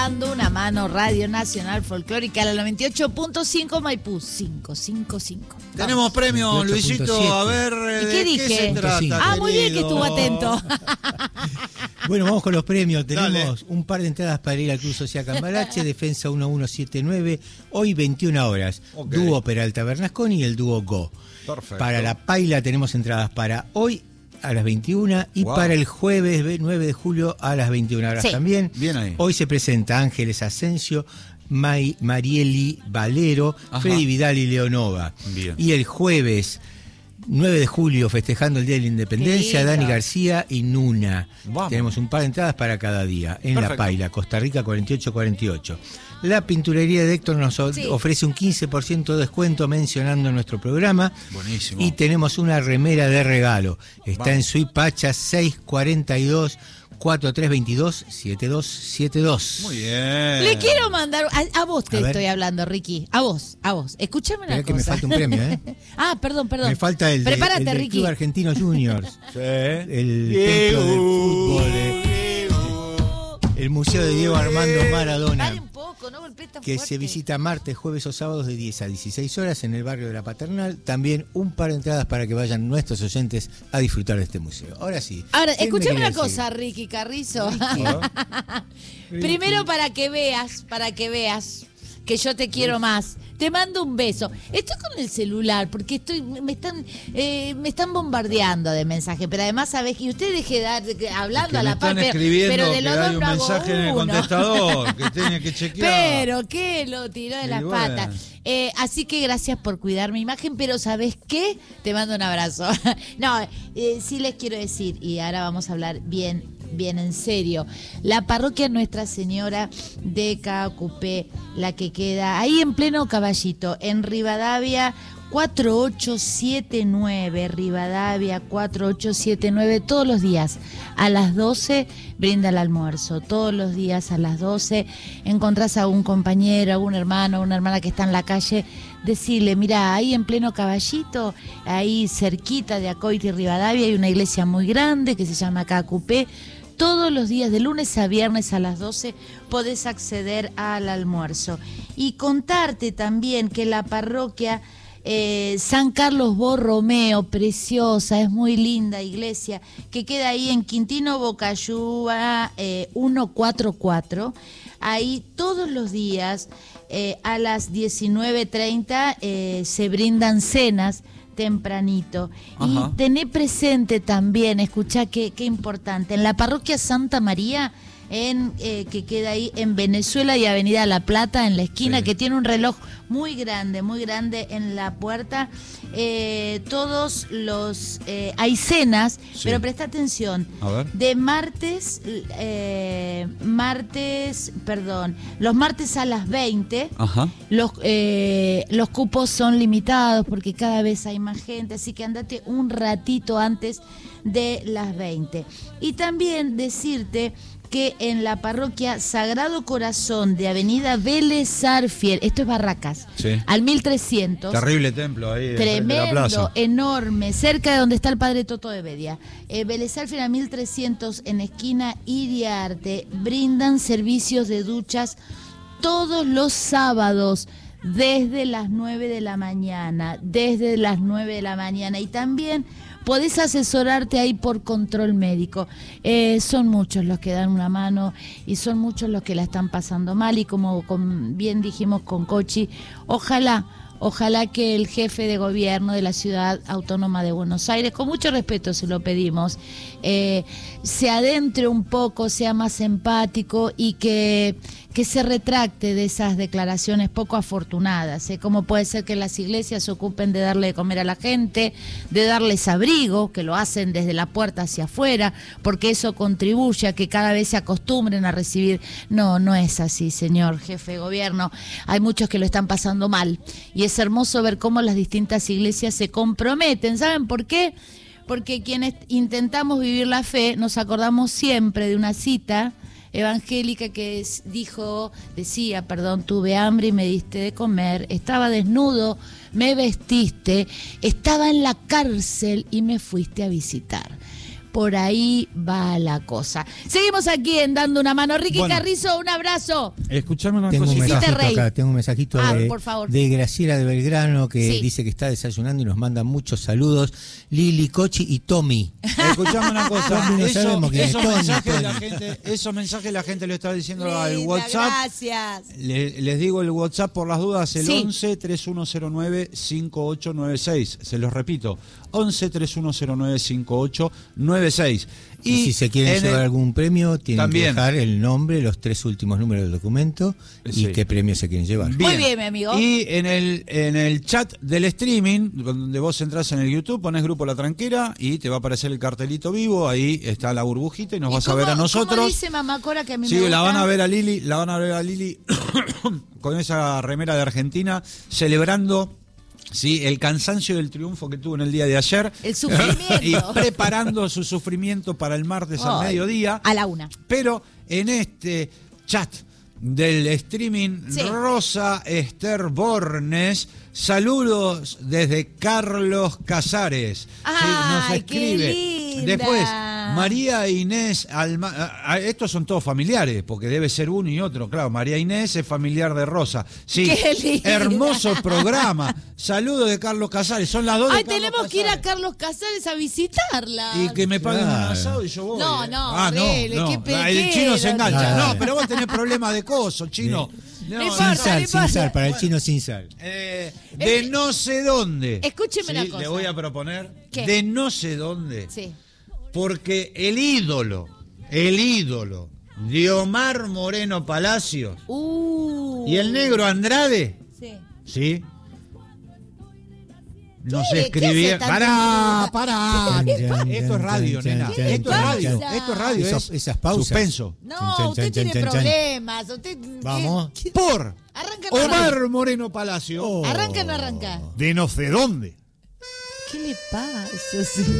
Dando una mano, Radio Nacional Folclórica, la 98.5 Maipú 555. Tenemos premio, Luisito, a ver ¿Qué dije? ¿qué se trata? Muy bien que estuvo atento. Bueno, vamos con los premios. Tenemos un par de entradas para ir al Club Social Cambalache, Defensa 1179, hoy 21 horas. Okay. Dúo Peralta Bernasconi y el dúo Go. Perfecto. Para la Paila tenemos entradas para hoy a las 21 y para el jueves 9 de julio a las 21 horas también. Bien ahí. Hoy se presenta Ángeles Asensio, Marieli Valero, Freddy Vidal y Leonova. Bien. Y el jueves 9 de julio, festejando el Día de la Independencia, Dani García y Nuna. Vamos. Tenemos un par de entradas para cada día en Perfecto. La Paila, Costa Rica 4848. La pinturería de Héctor nos ofrece un 15% de descuento mencionando nuestro programa. Buenísimo. Y tenemos una remera de regalo. Está en Suipacha 642 4322 7272. Muy bien. Le quiero mandar, a vos te A ver. estoy hablando, Ricky. A vos. Escúchame una Espera que cosa. me falta un premio, ¿eh? Perdón. Me falta el, Prepárate, del Ricky. Club Argentino Juniors. Sí. El templo del fútbol. El Museo de Diego Armando Maradona. Pare un poco, no golpees tan Que fuerte. se visita martes, jueves o sábados de 10 a 16 horas en el barrio de La Paternal. También un par de entradas para que vayan nuestros oyentes a disfrutar de este museo. Ahora sí. Ahora, ¿quién me escúchame quería una cosa, decir? Ricky Carrizo. Ricky. Primero para que veas que yo te quiero más. Te mando un beso. Estoy con el celular porque me están bombardeando de mensajes, pero además sabés que usted deje de dar hablando a la par, están escribiendo pero de que los hay dos un no hago mensaje en el uno. contestador que tiene que chequear. Pero que lo tiró de Y las bueno. patas. Así que gracias por cuidar mi imagen, pero ¿sabés qué? Te mando un abrazo. No, sí les quiero decir, y ahora vamos a hablar bien en serio. La parroquia Nuestra Señora de Caacupé, la que queda ahí en pleno Caballito, en Rivadavia 4879, Rivadavia 4879, todos los días a las 12 brinda el almuerzo, todos los días a las 12 encontrás a un compañero, a un hermano, a una hermana que está en la calle, decirle, mira, ahí en pleno Caballito, ahí cerquita de Acoite y Rivadavia hay una iglesia muy grande que se llama Caacupé. Todos los días, de lunes a viernes a las 12, podés acceder al almuerzo. Y contarte también que la parroquia San Carlos Borromeo, preciosa, es muy linda iglesia, que queda ahí en Quintino Bocayúa 144. Ahí todos los días a las 19:30 se brindan cenas tempranito. Ajá. Y tené presente también, escuchá qué importante, en la parroquia Santa María, que queda ahí en Venezuela y Avenida La Plata, en la esquina, que tiene un reloj muy grande en la puerta. Todos los hay cenas, pero presta atención. A ver. De los martes a las 20. Ajá. Los cupos son limitados porque cada vez hay más gente, así que andate un ratito antes de las 20. Y también decirte que en la parroquia Sagrado Corazón de Avenida Vélez Sarsfield, esto es Barracas, al 1300. Terrible templo ahí. De la Tremendo, plaza. enorme, cerca de donde está el Padre Toto de Bedia. Vélez Sarsfield a 1300 en esquina Iriarte, brindan servicios de duchas todos los sábados desde las 9 de la mañana, y también podés asesorarte ahí por control médico. Son muchos los que dan una mano y son muchos los que la están pasando mal, y como bien dijimos con Cochi, ojalá que el jefe de gobierno de la Ciudad Autónoma de Buenos Aires, con mucho respeto se lo pedimos, se adentre un poco, sea más empático y que se retracte de esas declaraciones poco afortunadas. ¿Cómo puede ser que las iglesias se ocupen de darle de comer a la gente, de darles abrigo, que lo hacen desde la puerta hacia afuera, porque eso contribuye a que cada vez se acostumbren a recibir? No es así, señor jefe de gobierno. Hay muchos que lo están pasando mal y es hermoso ver cómo las distintas iglesias se comprometen. ¿Saben por qué? Porque quienes intentamos vivir la fe nos acordamos siempre de una cita evangélica que decía, tuve hambre y me diste de comer, estaba desnudo, me vestiste, estaba en la cárcel y me fuiste a visitar. por ahí va la cosa. Seguimos aquí en Dando una Mano. Ricky Carrizo, un abrazo. Escuchame una Tengo un cosita. mensajito acá, tengo un mensajito por favor. de Graciela de Belgrano que Sí. dice que está desayunando y nos manda muchos saludos. Lili, Cochi y Tommy. Escuchame una cosa. Tommy, no sabemos quién es. Esos Tony, mensajes Tony. la gente lo está diciendo al Linda, WhatsApp. gracias. Les digo el WhatsApp por las dudas, el Sí. 11 3109 5896. Se los repito, 11 3109 5896. Y si se quieren llevar algún premio, tienen También. que dejar el nombre, los 3 últimos números del documento Sí. y qué premio se quieren llevar. Muy bien, mi amigo. Y en el chat del streaming, donde vos entras en el YouTube, pones Grupo La Tranquera y te va a aparecer el cartelito vivo, ahí está la burbujita y nos vas a ver a nosotros. ¿Cómo dice Mamá Cora que a mí Sí, me gusta? la van a ver a Lili con esa remera de Argentina, celebrando el cansancio del triunfo que tuvo en el día de ayer. El sufrimiento. Y preparando su sufrimiento para el martes al mediodía. A la 1. Pero en este chat del streaming, Sí. Rosa Esther Bornes, saludos desde Carlos Casares. Nos ¡Ay, qué escribe. linda! Después, María Inés estos son todos familiares, porque debe ser uno y otro. Claro, María Inés es familiar de Rosa. Sí, ¡Qué linda! hermoso programa. Saludos de Carlos Casares. Son las 2 de Ay, Carlos tenemos que ir a Casares. Carlos Casares a visitarla. Y que me paguen un Claro. asado y yo voy. No, no, horrible, qué El pequeño. chino se engancha. Claro. No, pero vos tenés problemas de coso, chino. No, No Sin importa, sal, no sin importa. sal, para el chino sin sal. de no sé dónde. Escúcheme una cosa. Le voy a proponer ¿Qué? de no sé dónde. Sí. Porque el ídolo de Omar Moreno Palacios y el negro Andrade, Sí. ¿sí? Nos ¿Qué? escribían. ¿Qué hace tanto? ¡Pará! Esto es radio, nena. ¿Qué le Esto es radio. pasa? Esto es radio. Esas pausas. Suspenso. No, usted tiene problemas. Usted, Vamos. Por Arranca o no arranca. Omar Moreno Palacio. Oh. ¿Arranca o no arranca? De no sé dónde. ¿Qué le pasa?